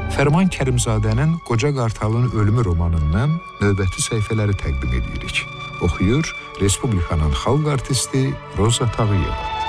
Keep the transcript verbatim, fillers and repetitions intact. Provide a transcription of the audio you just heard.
Fərman Kərimzadənin Qoca Qartalın ölümü romanından növbəti səhifələri təqdim edirik. Oxuyur Respublikanın xalq artisti Roza Tağıyeva.